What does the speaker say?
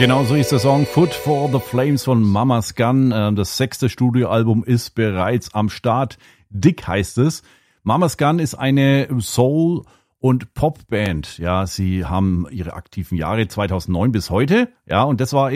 Genau so ist der Song Foot for the Flames von Mama's Gun. Das 6. Studioalbum ist bereits am Start. Dick heißt es. Mama's Gun ist eine Soul- und Popband. Ja, sie haben ihre aktiven Jahre 2009 bis heute. Ja, und das war